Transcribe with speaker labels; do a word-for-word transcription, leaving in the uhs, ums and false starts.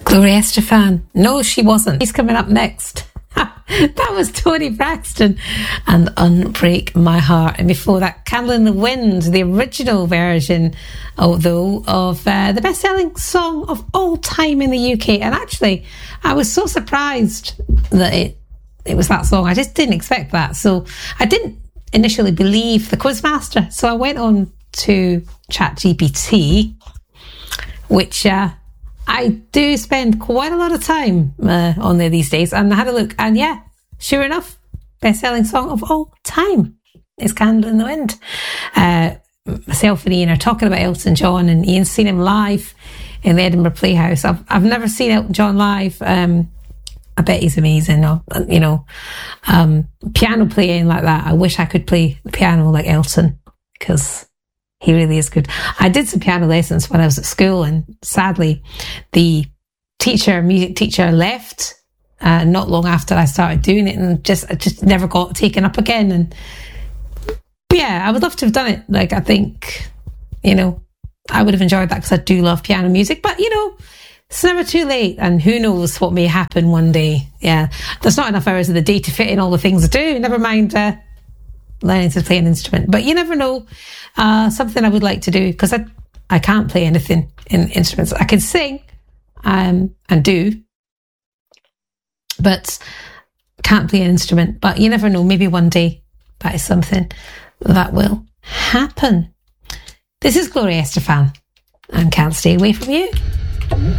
Speaker 1: Gloria Estefan. No, she wasn't. He's coming up next. That was Toni Braxton and Unbreak My Heart. And before that, Candle in the Wind, the original version, although, of uh, the best-selling song of all time in the U K. And actually, I was so surprised that it it was that song. I just didn't expect that. So I didn't initially believe the Quizmaster. So I went on to ChatGPT, which uh, I do spend quite a lot of time uh, on there these days. And I had a look, and yeah, sure enough, best-selling song of all time is Candle in the Wind. Uh, myself and Ian are talking about Elton John, and Ian's seen him live in the Edinburgh Playhouse. I've I've never seen Elton John live. Um, I bet he's amazing. You know, um, piano playing like that. I wish I could play the piano like Elton, because he really is good. I did some piano lessons when I was at school, and sadly, the teacher, music teacher, left uh, not long after I started doing it, and just I just never got taken up again. And yeah, I would love to have done it. Like, I think, you know, I would have enjoyed that, because I do love piano music. But you know, it's never too late, and who knows what may happen one day. Yeah, there's not enough hours of the day to fit in all the things I do. Never mind uh, learning to play an instrument. But you never know. Uh, something I would like to do, because I I can't play anything in instruments. I can sing um, and do, but can't play an instrument. But you never know. Maybe one day that is something that will happen. This is Gloria Estefan and Can't Stay Away From You.